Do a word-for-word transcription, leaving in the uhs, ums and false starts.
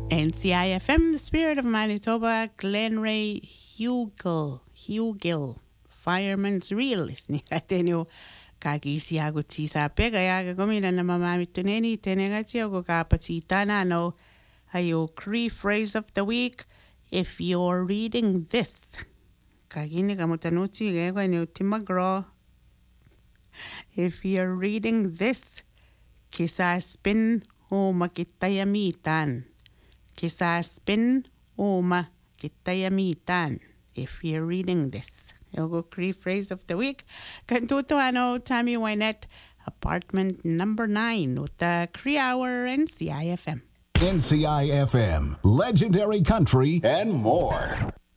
N C I F M, the spirit of Manitoba, Glenray Hugill, Hugill, Fireman's Reel, ni katenyo kagisi ago tisa pega yaga gomina na mama mituneni tenegati ogo kapatitana no ayo Cree phrase of the week. If you're reading this, kagini kamutanuti gego ni utimagro. If you're reading this, kisaspin o makitayamitan. Kisaspin uma kitayamitan. If you're reading this. Yogo Cree phrase of the week. Kantuto ano Tammy Wynette, apartment number nine with the Cree Hour and C I F M. N C I F M, legendary country and more.